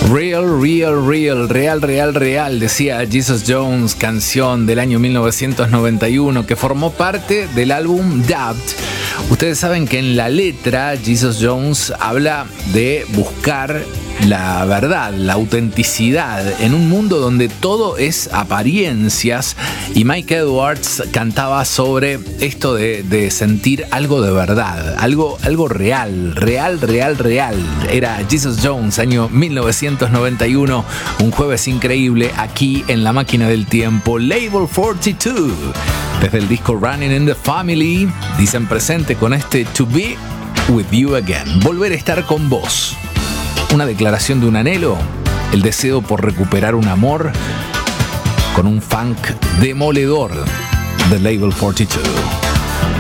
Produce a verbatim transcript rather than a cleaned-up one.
Real, real, real, real, real, real, decía Jesus Jones, canción del año mil novecientos noventa y uno que formó parte del álbum Dubbed. Ustedes saben que en la letra Jesus Jones habla de buscar la verdad, la autenticidad en un mundo donde todo es apariencias, y Mike Edwards cantaba sobre esto de, de sentir algo de verdad, algo, algo real, real, real, real. Era Jesus Jones, año mil novecientos noventa y uno, un jueves increíble aquí en La Máquina del Tiempo, Label cuarenta y dos. Desde el disco Running in the Family, dicen presente con este To Be With You Again, volver a estar con vos. Una declaración de un anhelo, el deseo por recuperar un amor con un funk demoledor de Label cuarenta y dos.